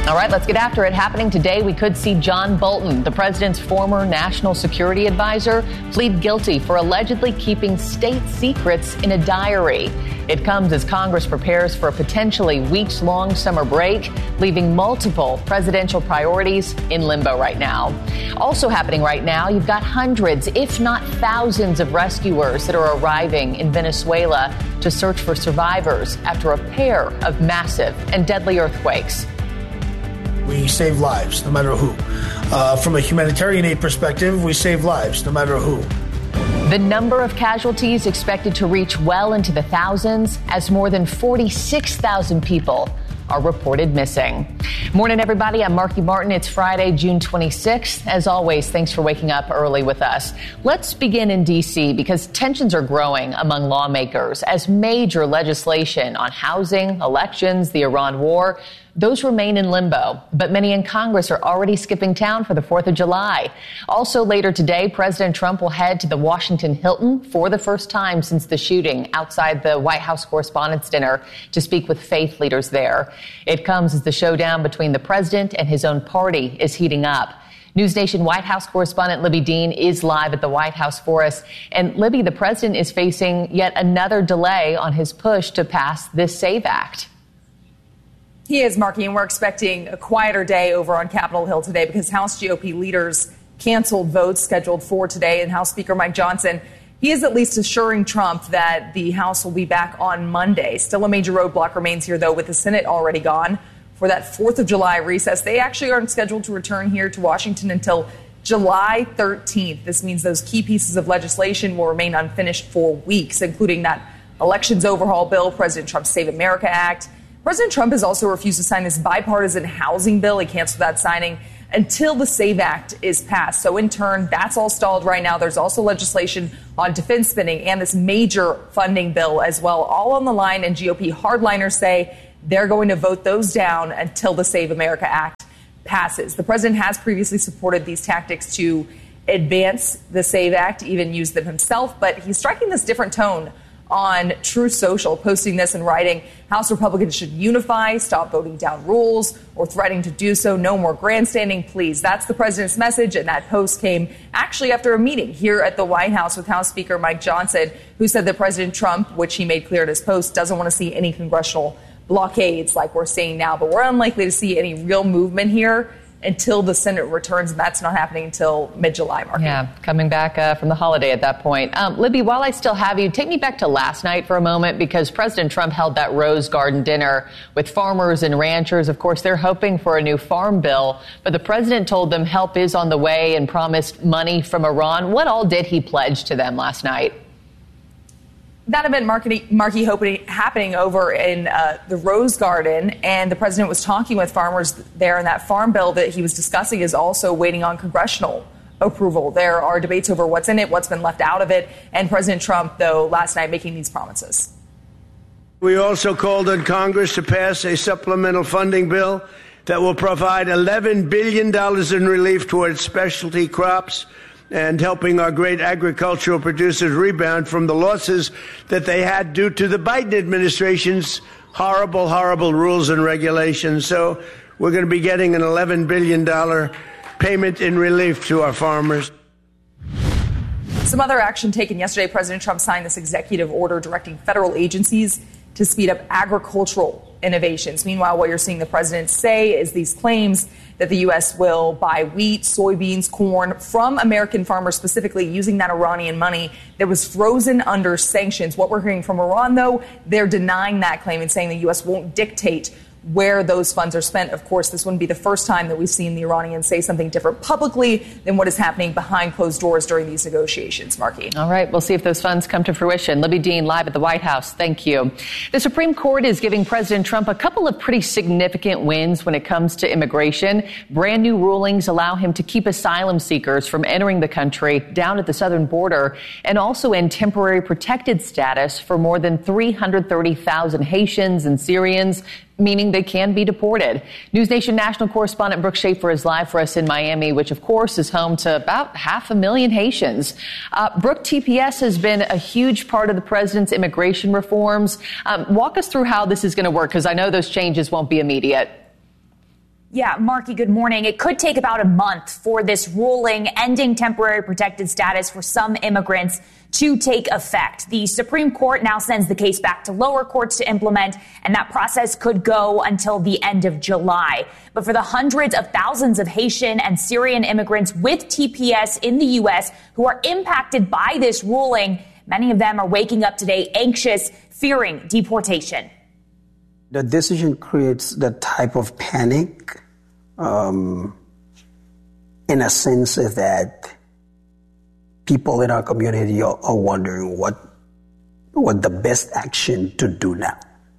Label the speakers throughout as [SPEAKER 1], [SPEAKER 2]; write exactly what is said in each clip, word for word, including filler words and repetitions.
[SPEAKER 1] All right, let's get after it. Happening today, we could see John Bolton, the president's former national security advisor, plead guilty for allegedly keeping state secrets in a diary. It comes as Congress prepares for a potentially weeks-long summer break, leaving multiple presidential priorities in limbo right now. Also happening right now, you've got hundreds, if not thousands, of rescuers that are arriving in Venezuela to search for survivors after a pair of massive and deadly earthquakes.
[SPEAKER 2] We save lives, no matter who. Uh, from a humanitarian aid perspective, we save lives, no matter who.
[SPEAKER 1] The number of casualties expected to reach well into the thousands as more than forty-six thousand people are reported missing. Morning, everybody. I'm Marky Martin. It's Friday, June twenty-sixth. As always, thanks for waking up early with us. Let's begin in D C because tensions are growing among lawmakers as major legislation on housing, elections, the Iran war, those remain in limbo, but many in Congress are already skipping town for the fourth of July. Also later today, President Trump will head to the Washington Hilton for the first time since the shooting outside the White House Correspondents' Dinner to speak with faith leaders there. It comes as the showdown between the president and his own party is heating up. News Nation White House correspondent Libby Dean is live at the White House for us. And Libby, the president is facing yet another delay on his push to pass this SAVE Act.
[SPEAKER 3] He is, Marky, and we're expecting a quieter day over on Capitol Hill today because House G O P leaders canceled votes scheduled for today. And House Speaker Mike Johnson, he is at least assuring Trump that the House will be back on Monday. Still a major roadblock remains here, though, with the Senate already gone for that fourth of July recess. They actually aren't scheduled to return here to Washington until July thirteenth. This means those key pieces of legislation will remain unfinished for weeks, including that elections overhaul bill, President Trump's Save America Act. President Trump has also refused to sign this bipartisan housing bill. He canceled that signing until the SAVE Act is passed. So in turn, that's all stalled right now. There's also legislation on defense spending and this major funding bill as well, all on the line. And G O P hardliners say they're going to vote those down until the Save America Act passes. The president has previously supported these tactics to advance the SAVE Act, even used them himself. But he's striking this different tone on Truth Social, posting this and writing, House Republicans should unify, stop voting down rules or threatening to do so. No more grandstanding, please. That's the president's message. And that post came actually after a meeting here at the White House with House Speaker Mike Johnson, who said that President Trump, which he made clear in his post, doesn't want to see any congressional blockades like we're seeing now. But we're unlikely to see any real movement here until the Senate returns, and that's not happening until mid-July, Mark.
[SPEAKER 1] Yeah, coming back uh, from the holiday at that point. Um, Libby, while I still have you, take me back to last night for a moment, because President Trump held that Rose Garden dinner with farmers and ranchers. Of course, they're hoping for a new farm bill, but the president told them help is on the way and promised money from Iran. What all did he pledge to them last night?
[SPEAKER 3] That event, Marky, Marky happening over in uh, the Rose Garden, and the president was talking with farmers there, and that farm bill that he was discussing is also waiting on congressional approval. There are debates over what's in it, what's been left out of it, and President Trump, though, last night making these promises.
[SPEAKER 4] We also called on Congress to pass a supplemental funding bill that will provide eleven billion dollars in relief towards specialty crops and helping our great agricultural producers rebound from the losses that they had due to the Biden administration's horrible, horrible rules and regulations. So we're going to be getting an eleven billion dollars payment in relief to our farmers.
[SPEAKER 3] Some other action taken yesterday. President Trump signed this executive order directing federal agencies to speed up agricultural innovations. Meanwhile, what you're seeing the president say is these claims that the U S will buy wheat, soybeans, corn from American farmers, specifically using that Iranian money that was frozen under sanctions. What we're hearing from Iran, though, they're denying that claim and saying the U S won't dictate where those funds are spent. Of course, this wouldn't be the first time that we've seen the Iranians say something different publicly than what is happening behind closed doors during these negotiations, Marky.
[SPEAKER 1] All right. We'll see if those funds come to fruition. Libby Dean, live at the White House. Thank you. The Supreme Court is giving President Trump a couple of pretty significant wins when it comes to immigration. Brand new rulings allow him to keep asylum seekers from entering the country down at the southern border, and also end temporary protected status for more than three hundred thirty thousand Haitians and Syrians, meaning they can be deported. News Nation national correspondent Brooke Schaefer is live for us in Miami, which, of course, is home to about half a million Haitians. Uh, Brooke, T P S has been a huge part of the president's immigration reforms. Um, walk us through how this is going to work, because I know those changes won't be immediate.
[SPEAKER 5] Yeah, Marky, good morning. It could take about a month for this ruling ending temporary protected status for some immigrants to take effect. The Supreme Court now sends the case back to lower courts to implement, and that process could go until the end of July. But for the hundreds of thousands of Haitian and Syrian immigrants with T P S in the U S who are impacted by this ruling, many of them are waking up today anxious, fearing deportation.
[SPEAKER 6] The decision creates the type of panic, um, in a sense that people in our community are, are wondering what what the best action to do now.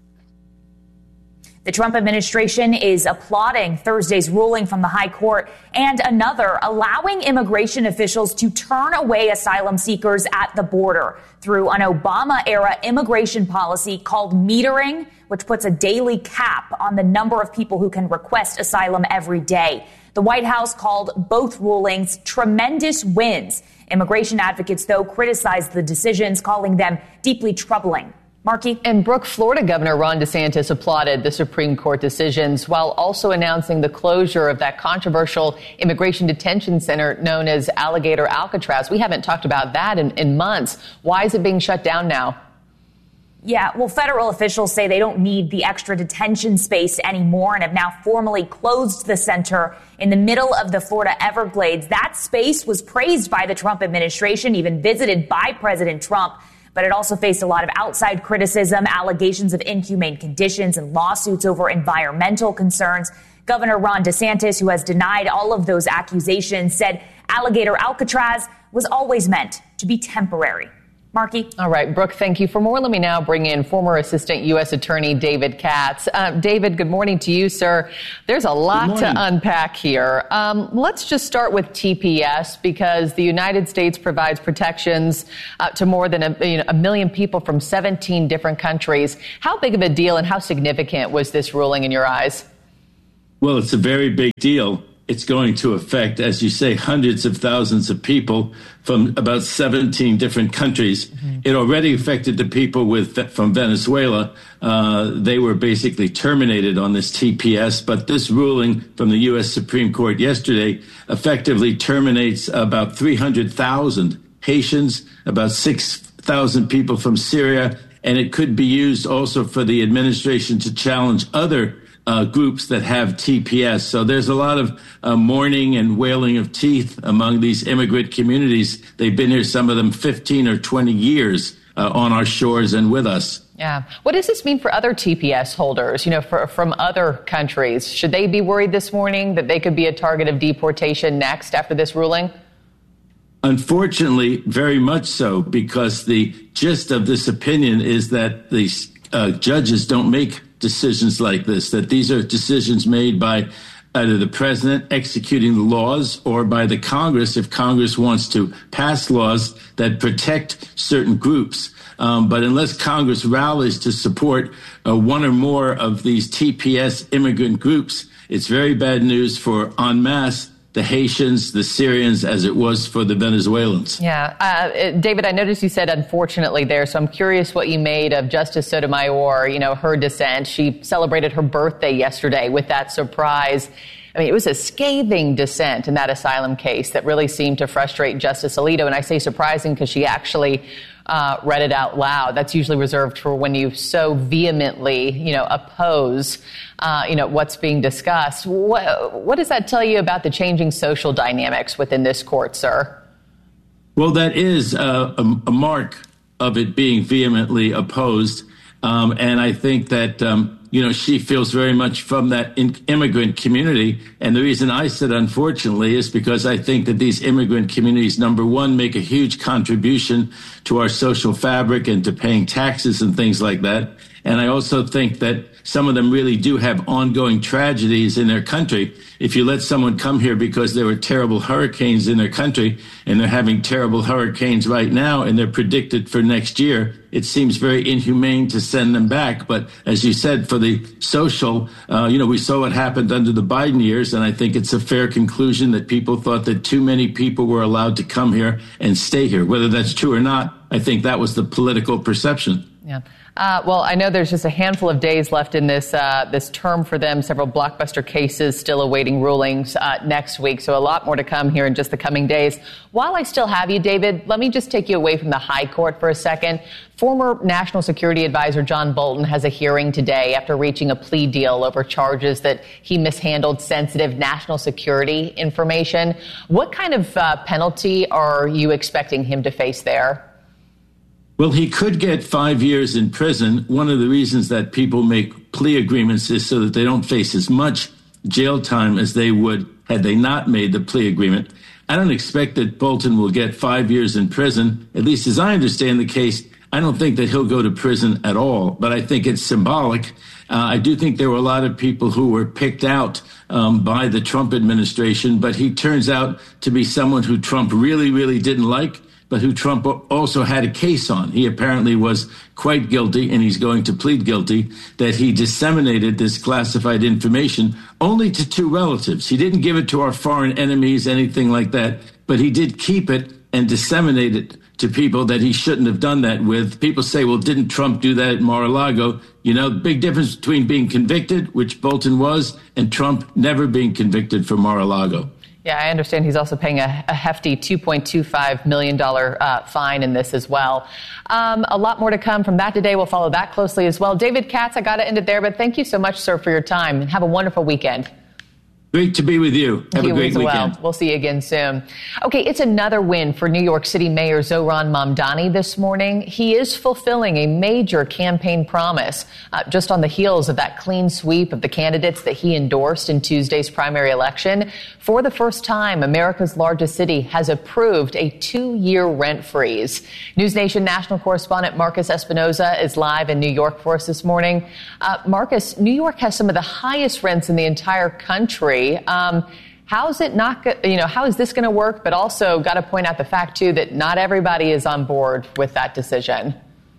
[SPEAKER 5] The Trump administration is applauding Thursday's ruling from the High Court and another allowing immigration officials to turn away asylum seekers at the border through an Obama-era immigration policy called metering, which puts a daily cap on the number of people who can request asylum every day. The White House called both rulings tremendous wins. Immigration advocates, though, criticized the decisions, calling them deeply troubling. Marky?
[SPEAKER 1] And Brooke, Florida Governor Ron DeSantis applauded the Supreme Court decisions while also announcing the closure of that controversial immigration detention center known as Alligator Alcatraz. We haven't talked about that in, in months. Why is it being shut down now?
[SPEAKER 5] Yeah, well, federal officials say they don't need the extra detention space anymore and have now formally closed the center in the middle of the Florida Everglades. That space was praised by the Trump administration, even visited by President Trump. But it also faced a lot of outside criticism, allegations of inhumane conditions and lawsuits over environmental concerns. Governor Ron DeSantis, who has denied all of those accusations, said Alligator Alcatraz was always meant to be temporary. Marky?
[SPEAKER 1] All right, Brooke, thank you. For more, let me now bring in former Assistant U S Attorney David Katz. Uh, David, good morning to you, sir. There's a lot to unpack here. Um, let's just start with T P S because the United States provides protections uh, to more than a, you know, a million people from seventeen different countries. How big of a deal and how significant was this ruling in your eyes?
[SPEAKER 7] Well, it's a very big deal. It's going to affect, as you say, hundreds of thousands of people from about seventeen different countries. Mm-hmm. It already affected the people with from Venezuela. Uh, they were basically terminated on this T P S. But this ruling from the U S Supreme Court yesterday effectively terminates about three hundred thousand Haitians, about six thousand people from Syria. And it could be used also for the administration to challenge other Uh, groups that have T P S. So there's a lot of uh, mourning and wailing of teeth among these immigrant communities. They've been here, some of them fifteen or twenty years uh, on our shores and with us.
[SPEAKER 1] Yeah. What does this mean for other T P S holders, you know, for, from other countries? Should they be worried this morning that they could be a target of deportation next after this ruling?
[SPEAKER 7] Unfortunately, very much so, because the gist of this opinion is that the uh, judges don't make decisions like this, that these are decisions made by either the president executing the laws or by the Congress if Congress wants to pass laws that protect certain groups. Um, but unless Congress rallies to support uh, one or more of these T P S immigrant groups, it's very bad news for en masse the Haitians, the Syrians, as it was for the Venezuelans.
[SPEAKER 1] Yeah. Uh, David, I noticed you said unfortunately there, so I'm curious what you made of Justice Sotomayor, you know, her dissent. She celebrated her birthday yesterday with that surprise. I mean, it was a scathing dissent in that asylum case that really seemed to frustrate Justice Alito. And I say surprising because she actually uh, read it out loud. That's usually reserved for when you so vehemently, you know, oppose, uh, you know, what's being discussed. What, what does that tell you about the changing social dynamics within this court, sir?
[SPEAKER 7] Well, that is uh, a, a mark of it being vehemently opposed. Um, and I think that, um, you know, she feels very much from that in- immigrant community. And the reason I said unfortunately is because I think that these immigrant communities, number one, make a huge contribution to our social fabric and to paying taxes and things like that. And I also think that some of them really do have ongoing tragedies in their country. If you let someone come here because there were terrible hurricanes in their country and they're having terrible hurricanes right now and they're predicted for next year, it seems very inhumane to send them back. But as you said, for the social, uh, you know, we saw what happened under the Biden years. And I think it's a fair conclusion that people thought that too many people were allowed to come here and stay here. Whether that's true or not, I think that was the political perception.
[SPEAKER 1] Yeah. Uh, well, I know there's just a handful of days left in this uh, this term for them. Several blockbuster cases still awaiting rulings uh, next week. So a lot more to come here in just the coming days. While I still have you, David, let me just take you away from the high court for a second. Former National Security Advisor John Bolton has a hearing today after reaching a plea deal over charges that he mishandled sensitive national security information. What kind of uh, penalty are you expecting him to face there?
[SPEAKER 7] Well, he could get five years in prison. One of the reasons that people make plea agreements is so that they don't face as much jail time as they would had they not made the plea agreement. I don't expect that Bolton will get five years in prison. At least as I understand the case, I don't think that he'll go to prison at all, but I think it's symbolic. Uh, I do think there were a lot of people who were picked out um, by the Trump administration, but he turns out to be someone who Trump really, really didn't like, but who Trump also had a case on. He apparently was quite guilty, and he's going to plead guilty, that he disseminated this classified information only to two relatives. He didn't give it to our foreign enemies, anything like that, but he did keep it and disseminate it to people that he shouldn't have done that with. People say, well, didn't Trump do that at Mar-a-Lago? You know, big difference between being convicted, which Bolton was, and Trump never being convicted for Mar-a-Lago.
[SPEAKER 1] Yeah, I understand he's also paying a, a hefty two point two five million dollars uh, fine in this as well. Um, a lot more to come from that today. We'll follow that closely as well. David Katz, I got to end it there, but thank you so much, sir, for your time. Have a wonderful weekend.
[SPEAKER 7] Great to be with you. Have
[SPEAKER 1] you
[SPEAKER 7] a great
[SPEAKER 1] as
[SPEAKER 7] weekend.
[SPEAKER 1] Well. We'll see you again soon. Okay, it's another win for New York City Mayor Zohran Mamdani this morning. He is fulfilling a major campaign promise uh, just on the heels of that clean sweep of the candidates that he endorsed in Tuesday's primary election. For the first time, America's largest city has approved a two-year rent freeze. NewsNation national correspondent Marcus Espinoza is live in New York for us this morning. Uh, Marcus, New York has some of the highest rents in the entire country. Um, how is it not, you know, how is this going to work? But also got to point out the fact, too, that not everybody is on board with that decision.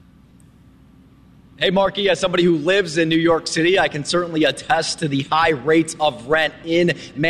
[SPEAKER 8] Hey, Marky, as somebody who lives in New York City, I can certainly attest to the high rates of rent in Manhattan.